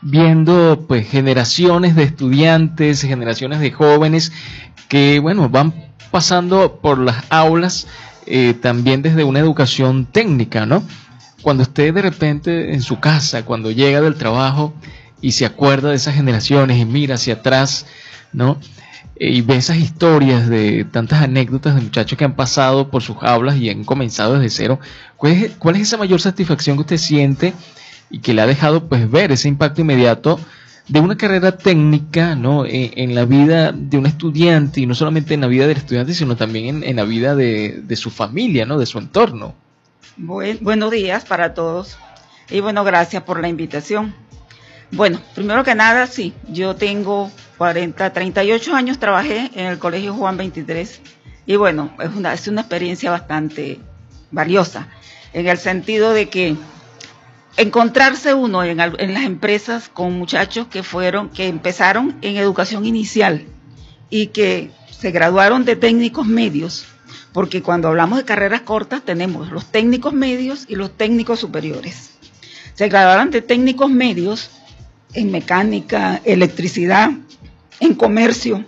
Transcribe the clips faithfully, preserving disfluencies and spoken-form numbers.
viendo pues generaciones de estudiantes, generaciones de jóvenes que, bueno, van pasando por las aulas eh, también desde una educación técnica, ¿no? Cuando usted de repente en su casa, cuando llega del trabajo y se acuerda de esas generaciones y mira hacia atrás, ¿no? Y ve esas historias de tantas anécdotas de muchachos que han pasado por sus aulas y han comenzado desde cero, ¿cuál es, cuál es esa mayor satisfacción que usted siente y que le ha dejado pues ver ese impacto inmediato de una carrera técnica, ¿no? en, en la vida de un estudiante, y no solamente en la vida del estudiante, sino también en, en la vida de, de su familia, ¿no? De su entorno? Buen, buenos días para todos y bueno, gracias por la invitación. Bueno, primero que nada, sí, yo tengo cuarenta, treinta y ocho años, trabajé en el Colegio Juan veintitrés y bueno, es una, es una experiencia bastante valiosa, en el sentido de que encontrarse uno en, en las empresas con muchachos que fueron, que empezaron en educación inicial y que se graduaron de técnicos medios, porque cuando hablamos de carreras cortas tenemos los técnicos medios y los técnicos superiores. Se graduaron de técnicos medios en mecánica, electricidad, en comercio.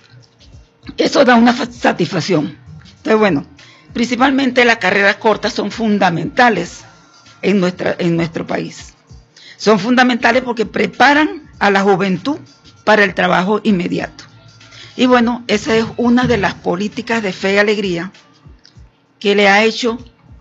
Eso da una satisfacción. Entonces, bueno, principalmente las carreras cortas son fundamentales en, nuestra, en nuestro país. Son fundamentales porque preparan a la juventud para el trabajo inmediato. Y bueno, esa es una de las políticas de Fe y Alegría que le ha hecho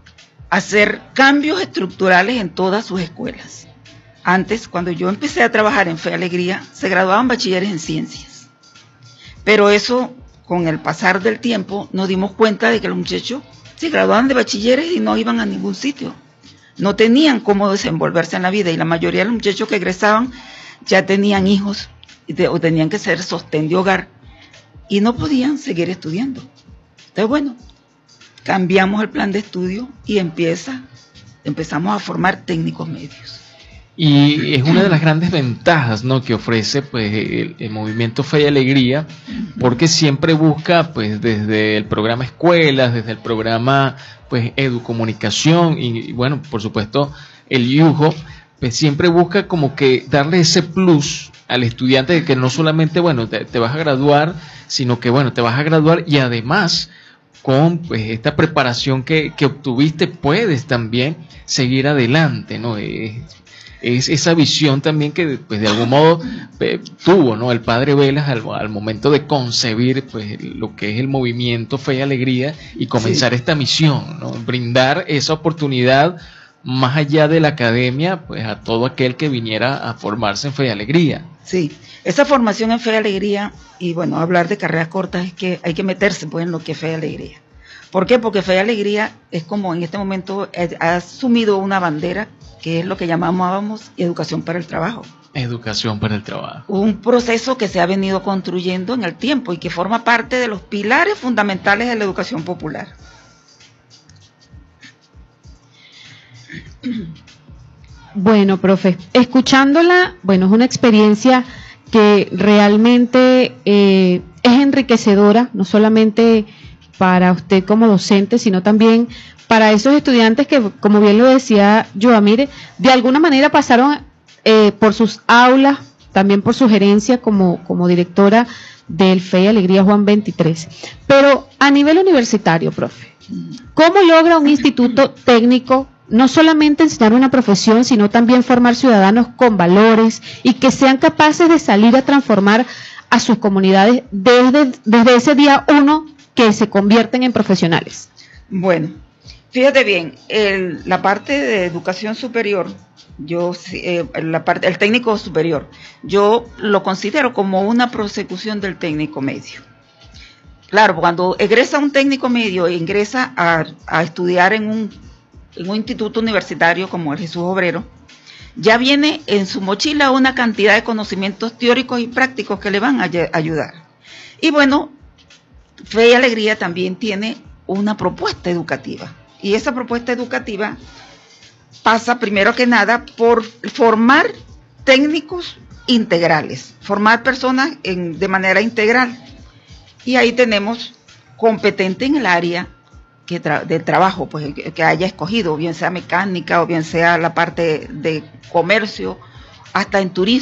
hacer cambios estructurales en todas sus escuelas. Antes, cuando yo empecé a trabajar en Fe y Alegría, se graduaban bachilleres en ciencias. Pero eso, con el pasar del tiempo, nos dimos cuenta de que los muchachos se graduaban de bachilleres y no iban a ningún sitio. No tenían cómo desenvolverse en la vida, y la mayoría de los muchachos que egresaban ya tenían hijos o tenían que ser sostén de hogar y no podían seguir estudiando. Entonces, bueno, cambiamos el plan de estudio y empieza, empezamos a formar técnicos medios. Y es una de las grandes ventajas, ¿no?, que ofrece pues el, el movimiento Fe y Alegría, porque siempre busca pues desde el programa escuelas, desde el programa pues educomunicación y, y bueno, por supuesto el yujo, pues siempre busca como que darle ese plus al estudiante de que no solamente, bueno, te, te vas a graduar, sino que bueno, te vas a graduar y además con pues esta preparación que, que obtuviste puedes también seguir adelante, ¿no? Es, es esa visión también que pues de algún modo eh, tuvo, ¿no?, el padre Velas al, al momento de concebir pues lo que es el movimiento Fe y Alegría y comenzar sí. esta misión, ¿no?, brindar esa oportunidad más allá de la academia pues a todo aquel que viniera a formarse en Fe y Alegría. Sí, esa formación en Fe y Alegría, y bueno, hablar de carreras cortas es que hay que meterse pues en lo que es Fe y Alegría. ¿Por qué? Porque Fe y Alegría es como en este momento ha asumido una bandera que es lo que llamábamos educación para el trabajo. Educación para el trabajo. Un proceso que se ha venido construyendo en el tiempo y que forma parte de los pilares fundamentales de la educación popular. Bueno, profe, escuchándola, bueno, es una experiencia que realmente eh, es enriquecedora, no solamente para usted como docente, sino también para esos estudiantes que, como bien lo decía Joamire, de alguna manera pasaron eh, por sus aulas, también por su gerencia como, como directora del Fe y Alegría Juan veintitrés. Pero a nivel universitario, profe, ¿cómo logra un instituto técnico no solamente enseñar una profesión, sino también formar ciudadanos con valores y que sean capaces de salir a transformar a sus comunidades desde, desde ese día uno que se convierten en profesionales? Bueno, fíjate bien, el, la parte de educación superior, yo eh, la parte, el técnico superior, yo lo considero como una prosecución del técnico medio. Claro, cuando egresa un técnico medio e ingresa a, a estudiar en un, en un instituto universitario como el Jesús Obrero, ya viene en su mochila una cantidad de conocimientos teóricos y prácticos que le van a ayudar. Y bueno, Fe y Alegría también tiene una propuesta educativa. Y esa propuesta educativa pasa primero que nada por formar técnicos integrales, formar personas en, de manera integral. Y ahí tenemos competente en el área que tra del trabajo, pues que, que haya escogido, bien sea mecánica o bien sea la parte de comercio, hasta en turismo.